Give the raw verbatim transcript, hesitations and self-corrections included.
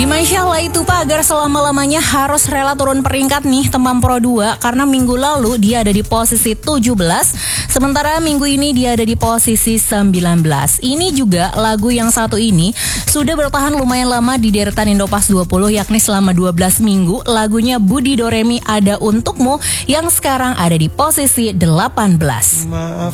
Dimasyaallah itu Pak, agar selama-lamanya harus rela turun peringkat nih Temam Pro dua, karena minggu lalu dia ada di posisi tujuh belas, sementara minggu ini dia ada di posisi sembilan belas. Ini juga lagu yang satu ini sudah bertahan lumayan lama di deretan Indopas dua puluh, yakni selama dua belas minggu. Lagunya Budi Doremi Ada Untukmu yang sekarang ada di posisi delapan belas.